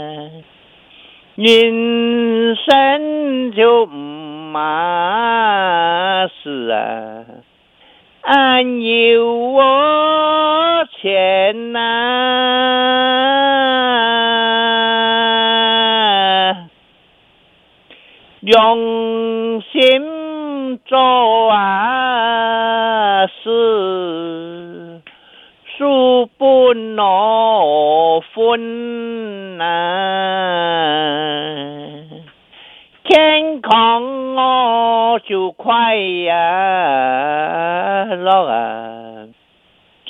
人生就嘛是啊，俺有我钱呐，用心做啊事，书本我分呐，健康我就快呀，老啊。